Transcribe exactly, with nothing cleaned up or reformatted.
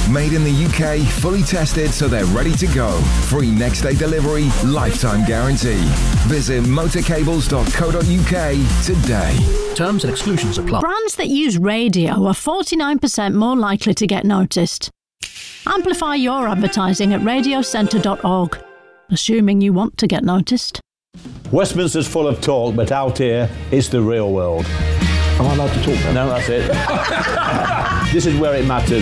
Made in the U K, fully tested so they're ready to go. Free next day delivery, lifetime guarantee. Visit motorcables dot co dot uk today. Terms and exclusions apply. Brands that use radio are forty-nine percent more likely to get noticed. Amplify your advertising at radio centre dot org, assuming you want to get noticed. Westminster's full of talk, but out here, it's the real world. Am I allowed to talk now? No, that's it. This is where it matters.